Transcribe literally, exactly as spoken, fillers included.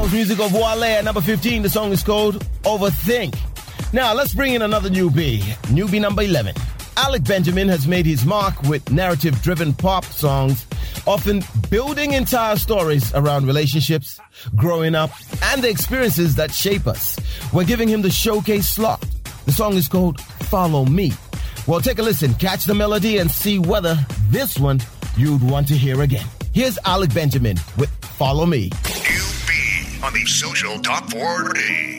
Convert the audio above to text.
Music of Wale at number fifteen. The song is called Overthink. Now, let's bring in another newbie. Newbie number eleven. Alec Benjamin has made his mark with narrative-driven pop songs, often building entire stories around relationships, growing up, and the experiences that shape us. We're giving him the showcase slot. The song is called Follow Me. Well, take a listen, catch the melody, and see whether this one you'd want to hear again. Here's Alec Benjamin with Follow Me. On the Social Top forty.